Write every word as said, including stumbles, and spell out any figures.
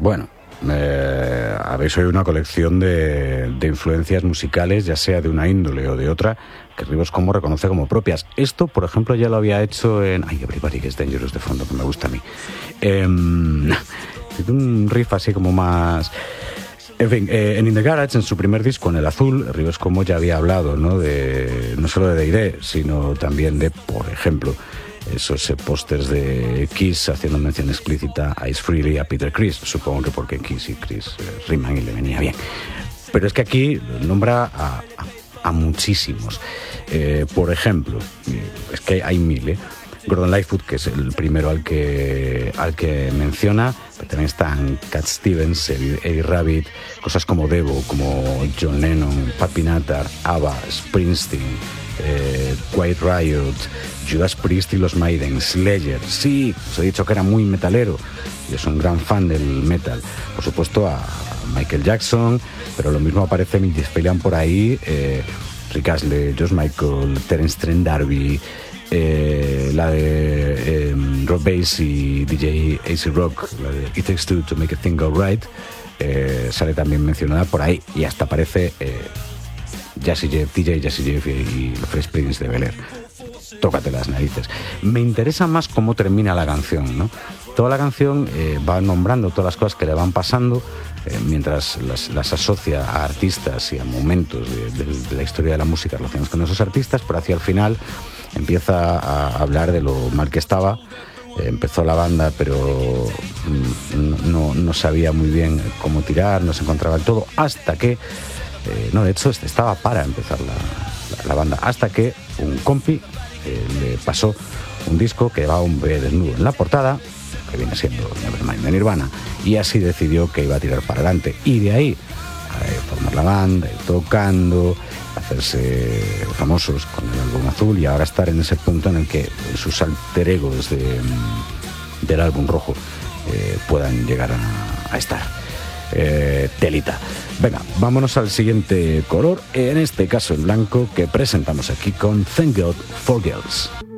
Bueno, eh, habéis oído una colección de, de influencias musicales, ya sea de una índole o de otra, que Rivers Cuomo reconoce como propias. Esto, por ejemplo, ya lo había hecho en... Ay, Everybody Gets Dangerous de fondo, que me gusta a mí. Eh, un riff así como más... En fin, eh, en In The Garage, en su primer disco, en El Azul, Rivers Cuomo ya había hablado, ¿no? De, no solo de Deire, sino también de, por ejemplo, esos eh, pósters de Kiss haciendo mención explícita a Ace Frehley, a Peter Criss. Supongo que porque Kiss y Criss eh, riman y le venía bien. Pero es que aquí nombra a, a, a muchísimos. Eh, por ejemplo, es que hay mil, ¿eh? Gordon Lightfoot, que es el primero al que, al que menciona, pero también están Cat Stevens, Eddie Rabbit, cosas como Devo, como John Lennon, Pat Benatar, ABBA, Springsteen, eh, Quiet Riot, Judas Priest y los Maiden, Slayer. Sí, os he dicho que era muy metalero, yo soy un gran fan del metal. Por supuesto a Michael Jackson, pero lo mismo aparece en desfilan por ahí, eh, Rick Astley, George Michael, Terence Trent D'Arby, Eh, la de eh, Rob Bass y D J A C Rock, la de It Takes Two to Make a Thing Go Right, eh, sale también mencionada por ahí, y hasta aparece eh, Jazzy Jeff, D J Jazzy Jeff y, y los Fresh Prince de Bel-Air. Tócate las narices. Me interesa más cómo termina la canción, ¿no? Toda la canción eh, va nombrando todas las cosas que le van pasando, eh, mientras las, las asocia a artistas y a momentos de, de, de la historia de la música relacionados con esos artistas, pero hacia el final empieza a hablar de lo mal que estaba. Eh, empezó la banda, pero mm, no, no sabía muy bien cómo tirar, no se encontraba del todo, hasta que, eh, no, de hecho estaba para empezar la, la, la banda, hasta que un compi eh, le pasó un disco que llevaba un bebé desnudo en la portada, que viene siendo Nevermind de Nirvana, y así decidió que iba a tirar para adelante, y de ahí eh, formar la banda, ir tocando, hacerse famosos con el álbum Azul, y ahora estar en ese punto en el que sus alter egos de, del álbum Rojo eh, puedan llegar a, a estar. Eh, telita. Venga, vámonos al siguiente color, en este caso el blanco, que presentamos aquí con Thank God for Girls.